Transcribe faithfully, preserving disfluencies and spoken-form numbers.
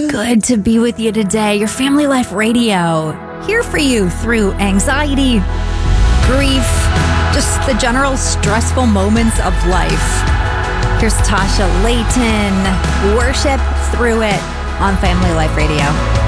good to be with you today. Your Family Life Radio, here for you through anxiety, grief, just the general stressful moments of life. Here's Tasha Layton, Worship Through It on Family Life Radio.